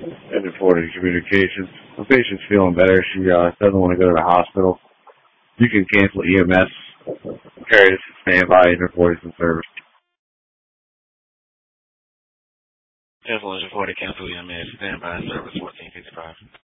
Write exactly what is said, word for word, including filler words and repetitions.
and reported communications. The patient's feeling better. She uh, doesn't want to go to the hospital. You can cancel E M S. Carry this to standby and report it in service. Definitely reported cancel E M S standby service fourteen fifty-five.